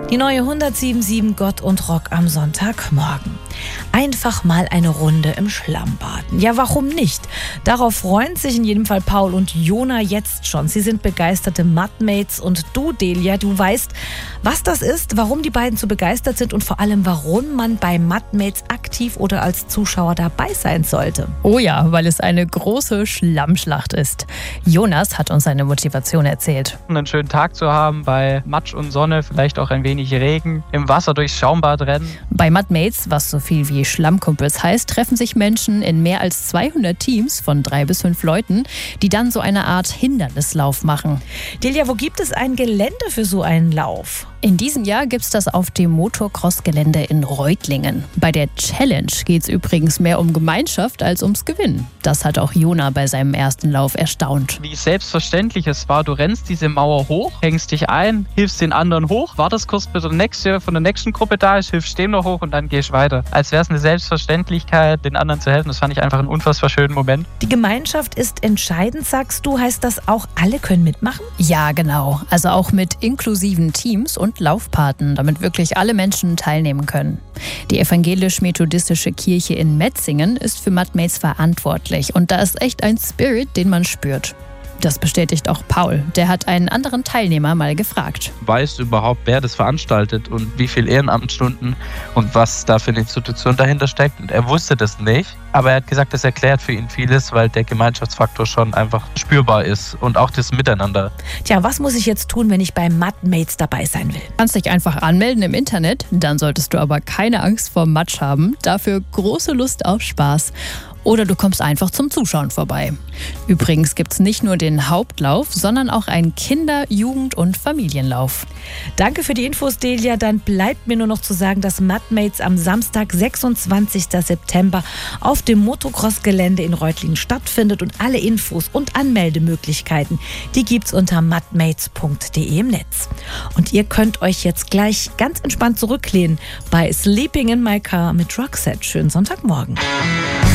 Die neue 107.7 Gott und Rock am Sonntagmorgen. Einfach mal eine Runde im Schlamm baden. Ja, warum nicht? Darauf freuen sich in jedem Fall Paul und Jona jetzt schon. Sie sind begeisterte Mudmates und du, Delia, du weißt, was das ist, warum die beiden so begeistert sind und vor allem, warum man bei Mudmates aktiv oder als Zuschauer dabei sein sollte. Oh ja, weil es eine große Schlammschlacht ist. Jonas hat uns seine Motivation erzählt. Einen schönen Tag zu haben bei Matsch und Sonne, vielleicht auch ein wenig Regen, im Wasser durchs Schaumbad rennen. Bei Mudmates, was so viel wie Schlammkumpels heißt, treffen sich Menschen in mehr als 200 Teams von 3 bis 5 Leuten, die dann so eine Art Hindernislauf machen. Delia, wo gibt es ein Gelände für so einen Lauf? In diesem Jahr gibt es das auf dem Motocross-Gelände in Reutlingen. Bei der Challenge geht es übrigens mehr um Gemeinschaft als ums Gewinnen. Das hat auch Jona bei seinem ersten Lauf erstaunt. Wie selbstverständlich es war, du rennst diese Mauer hoch, hängst dich ein, hilfst den anderen hoch, wartest kurz, bis der nächste von der nächsten Gruppe da ist, hilfst dem noch hoch und dann gehst weiter. Als wäre es eine Selbstverständlichkeit, den anderen zu helfen. Das fand ich einfach einen unfassbar schönen Moment. Die Gemeinschaft ist entscheidend, sagst du. Heißt das auch, alle können mitmachen? Ja, genau. Also auch mit inklusiven Teams und Laufpaten, damit wirklich alle Menschen teilnehmen können. Die evangelisch-methodistische Kirche in Metzingen ist für Mudmates verantwortlich und da ist echt ein Spirit, den man spürt. Das bestätigt auch Paul. Der hat einen anderen Teilnehmer mal gefragt. Weißt du überhaupt, wer das veranstaltet und wie viele Ehrenamtsstunden und was da für eine Institution dahinter steckt? Und er wusste das nicht, aber er hat gesagt, das erklärt für ihn vieles, weil der Gemeinschaftsfaktor schon einfach spürbar ist und auch das Miteinander. Tja, was muss ich jetzt tun, wenn ich bei Mudmates dabei sein will? Du kannst dich einfach anmelden im Internet, dann solltest du aber keine Angst vor Matsch haben. Dafür große Lust auf Spaß. Oder du kommst einfach zum Zuschauen vorbei. Übrigens gibt es nicht nur den Hauptlauf, sondern auch einen Kinder-, Jugend- und Familienlauf. Danke für die Infos, Delia. Dann bleibt mir nur noch zu sagen, dass Mudmates am Samstag, 26. September auf dem Motocross-Gelände in Reutlingen stattfindet und alle Infos und Anmeldemöglichkeiten, die gibt's unter mudmates.de im Netz. Und ihr könnt euch jetzt gleich ganz entspannt zurücklehnen bei Sleeping in My Car mit Roxette. Schönen Sonntagmorgen.